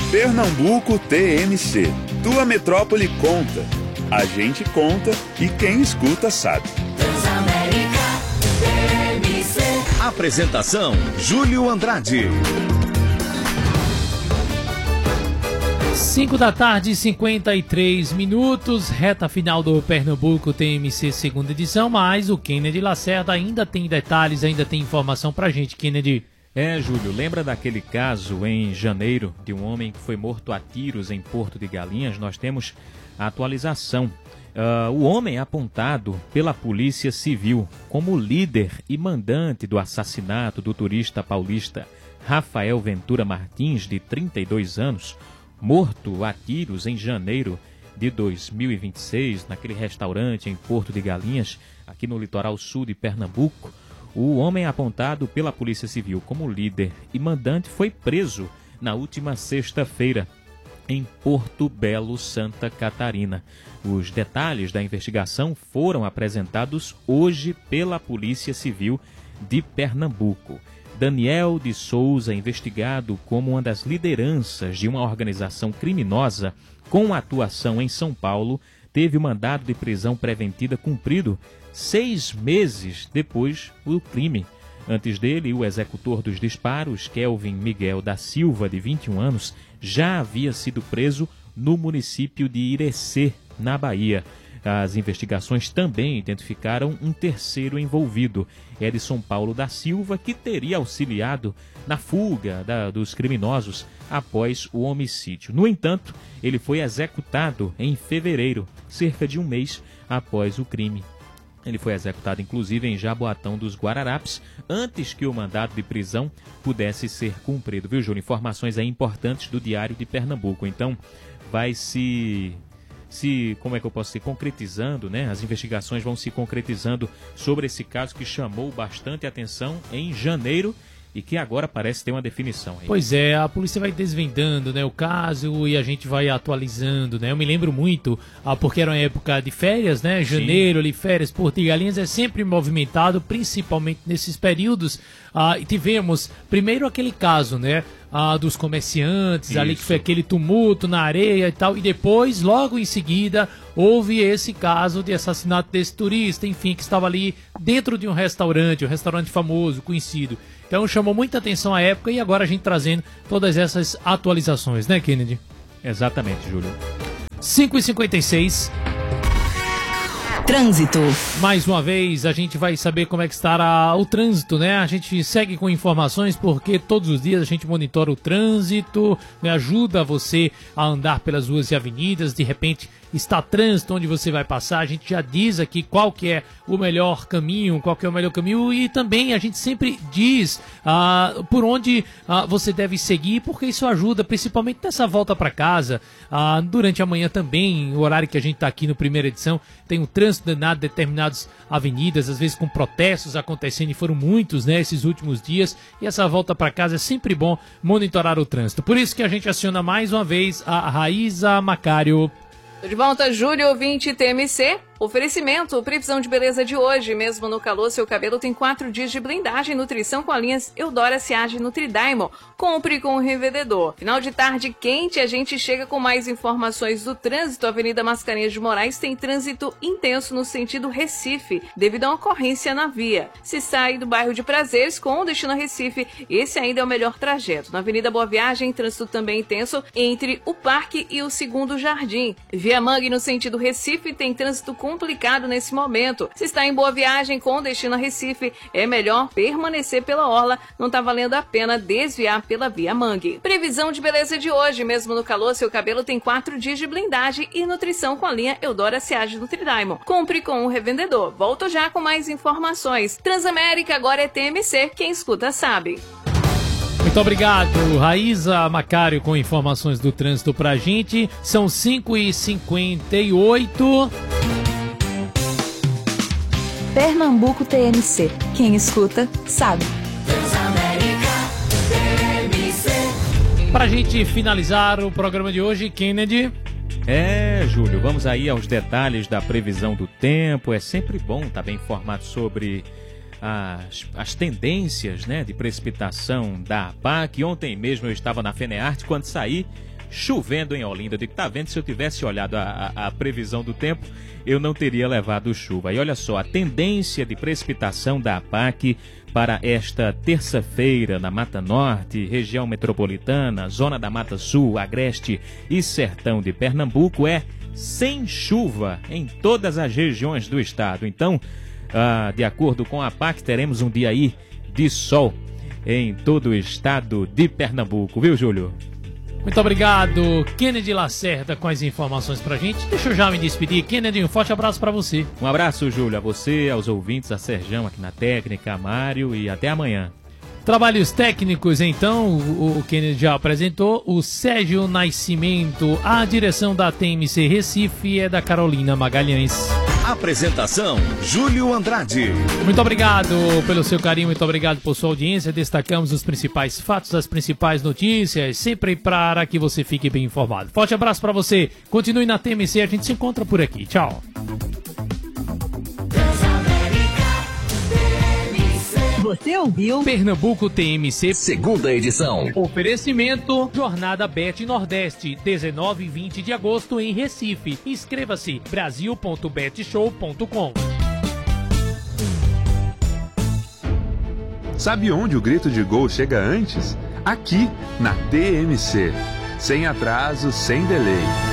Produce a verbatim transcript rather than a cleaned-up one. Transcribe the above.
Pernambuco T M C. Tua metrópole conta. A gente conta e quem escuta sabe. Transamérica T M C. Apresentação: Júlio Andrade. cinco da tarde, cinquenta e três minutos, reta final do Pernambuco T M C segunda edição, mas o Kennedy Lacerda ainda tem detalhes, ainda tem informação pra gente, Kennedy. É, Júlio, lembra daquele caso em janeiro de um homem que foi morto a tiros em Porto de Galinhas? Nós temos a atualização. Uh, o homem é apontado pela Polícia Civil como líder e mandante do assassinato do turista paulista Rafael Ventura Martins, de trinta e dois anos, morto a tiros em janeiro de dois mil e vinte e seis, naquele restaurante em Porto de Galinhas, aqui no litoral sul de Pernambuco. O homem apontado pela Polícia Civil como líder e mandante foi preso na última sexta-feira em Porto Belo, Santa Catarina. Os detalhes da investigação foram apresentados hoje pela Polícia Civil de Pernambuco. Daniel de Souza, investigado como uma das lideranças de uma organização criminosa com atuação em São Paulo, teve o mandado de prisão preventiva cumprido seis meses depois do crime. Antes dele, o executor dos disparos, Kelvin Miguel da Silva, de vinte e um anos, já havia sido preso no município de Irecê, na Bahia. As investigações também identificaram um terceiro envolvido, Edson Paulo da Silva, que teria auxiliado na fuga da, dos criminosos após o homicídio. No entanto, ele foi executado em fevereiro, cerca de um mês após o crime. Ele foi executado, inclusive, em Jaboatão dos Guararapes, antes que o mandado de prisão pudesse ser cumprido. Viu, Júlio? Informações aí importantes do Diário de Pernambuco. Então, vai se... se, como é que eu posso dizer, concretizando, né? As investigações vão se concretizando sobre esse caso que chamou bastante atenção em janeiro e que agora parece ter uma definição aí. Pois é, a polícia vai desvendando, né, o caso e a gente vai atualizando, né? Eu me lembro muito, ah, porque era uma época de férias, né? Janeiro, ali, férias, Porto de Galinhas é sempre movimentado, principalmente nesses períodos. Ah, e tivemos primeiro aquele caso, né? Ah, dos comerciantes, Isso. ali que foi aquele tumulto na areia e tal, e depois, logo em seguida, houve esse caso de assassinato desse turista, enfim, que estava ali dentro de um restaurante, um restaurante famoso, conhecido. Então chamou muita atenção à época e agora a gente trazendo todas essas atualizações, né, Kennedy? Exatamente, Júlio. cinco e cinquenta e seis. Trânsito. Mais uma vez a gente vai saber como é que estará o trânsito, né? A gente segue com informações porque todos os dias a gente monitora o trânsito, né? Ajuda você a andar pelas ruas e avenidas, de repente está trânsito onde você vai passar, a gente já diz aqui qual que é o melhor caminho, qual que é o melhor caminho e também a gente sempre diz ah, por onde ah, você deve seguir, porque isso ajuda principalmente nessa volta para casa, ah, durante a manhã também, o horário que a gente está aqui no primeira edição, tem um trânsito danado em determinadas avenidas, às vezes com protestos acontecendo e foram muitos, né, esses últimos dias, e essa volta para casa é sempre bom monitorar o trânsito, por isso que a gente aciona mais uma vez a Raíza Macário. De volta, Júlio, ouvinte T M C. Oferecimento, previsão de beleza de hoje. Mesmo no calor, seu cabelo tem quatro dias de blindagem e nutrição com as linhas Eudora, Ciage e Nutridaimon. Compre com o revendedor. Final de tarde quente, a gente chega com mais informações do trânsito. Avenida Mascarenhas de Moraes tem trânsito intenso no sentido Recife, devido a uma ocorrência na via. Se sai do bairro de Prazeres com destino a Recife, esse ainda é o melhor trajeto. Na Avenida Boa Viagem, trânsito também intenso entre o Parque e o Segundo Jardim. Via Mangue no sentido Recife tem trânsito com complicado nesse momento. Se está em Boa Viagem com destino a Recife, é melhor permanecer pela orla, não está valendo a pena desviar pela Via Mangue. Previsão de beleza de hoje, mesmo no calor, seu cabelo tem quatro dias de blindagem e nutrição com a linha Eudora, Ciage e Nutridaimon. Compre com um revendedor. Volto já com mais informações. Transamérica agora é T M C, quem escuta sabe. Muito obrigado, Raíza Macário, com informações do trânsito pra gente. São cinco e cinquenta e oito. Pernambuco T M C. Quem escuta, sabe. Transamérica T M C. Pra gente finalizar o programa de hoje, Kennedy. É, Júlio, vamos aí aos detalhes da previsão do tempo. É sempre bom estar bem informado sobre as, as tendências, né, de precipitação da APAC. Ontem mesmo eu estava na FENEARTE, quando saí chovendo em Olinda. Eu digo, tá vendo, se eu tivesse olhado a, a, a previsão do tempo, eu não teria levado chuva. E olha só, a tendência de precipitação da APAC para esta terça-feira na Mata Norte, região metropolitana, zona da Mata Sul, Agreste e Sertão de Pernambuco é sem chuva em todas as regiões do estado. Então, ah, de acordo com a APAC, teremos um dia aí de sol em todo o estado de Pernambuco, viu, Júlio? Muito obrigado, Kennedy Lacerda, com as informações pra gente. Deixa eu já me despedir. Kennedy, um forte abraço pra você. Um abraço, Júlio, a você, aos ouvintes, a Serjão aqui na técnica, a Mário, e até amanhã. Trabalhos técnicos, então, o, o Kennedy já apresentou. O Sérgio Nascimento, a direção da T M C Recife é da Carolina Magalhães. Apresentação, Júlio Andrade. Muito obrigado pelo seu carinho, muito obrigado por sua audiência. Destacamos os principais fatos, as principais notícias, sempre para que você fique bem informado. Forte abraço para você, continue na T M C, a gente se encontra por aqui. Tchau. Você ouviu Pernambuco T M C, segunda edição. Oferecimento Jornada Bet Nordeste, dezenove e vinte de agosto em Recife. Inscreva-se brasil ponto bet show ponto com. Sabe onde o grito de gol chega antes? Aqui, na T M C. Sem atraso, sem delay.